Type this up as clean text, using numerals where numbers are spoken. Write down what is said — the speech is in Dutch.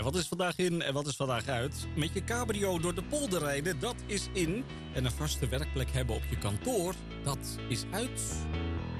En wat is vandaag in en wat is vandaag uit? Met je cabrio door de polder rijden, dat is in. En een vaste werkplek hebben op je kantoor, dat is uit.